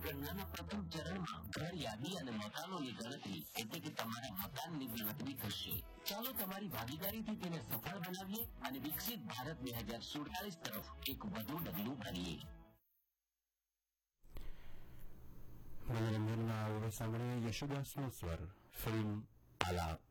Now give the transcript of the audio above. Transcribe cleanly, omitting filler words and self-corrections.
જનગણનાના પ્રથમ ચરણમાં ઘર યાદી અને મકાનોની ગણતરી એટલે કે તમારા મકાનની ગણતરી થશે. ચાલો તમારી ભાગીદારીથી તેને સફળ બનાવીએ અને વિકસિત ભારત 2047 તરફ એક વધુ ડગલું ભરીએ. મનોરંજનમાં હવે સાંભળીએ યશુદાસનો સ્વર ફિલ્મ આલાપ.